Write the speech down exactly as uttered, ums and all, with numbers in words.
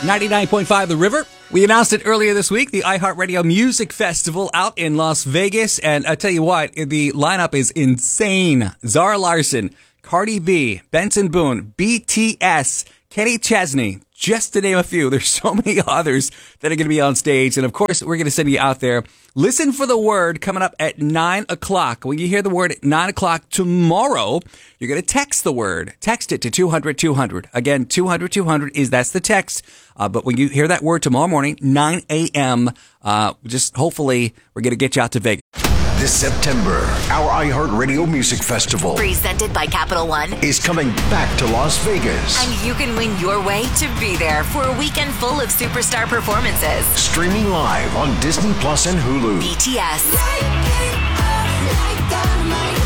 ninety-nine point five The River. We announced it earlier this week, the iHeartRadio Music Festival out in Las Vegas. And I tell you what, the lineup is insane. Zara Larsson, Cardi B, Benson Boone, B T S, Kenny Chesney, just to name a few. There's so many others that are going to be on stage. And of course, we're going to send you out there. Listen for the word coming up at nine o'clock. When you hear the word at nine o'clock tomorrow, you're going to text the word. Text it to two hundred two hundred. Again, two hundred two hundred is that's the text. Uh, but when you hear that word tomorrow morning, nine a.m., uh, just hopefully we're going to get you out to Vegas. This September, our iHeartRadio Music Festival, presented by Capital One, is coming back to Las Vegas. And you can win your way to be there for a weekend full of superstar performances. Streaming live on Disney Plus and Hulu. B T S,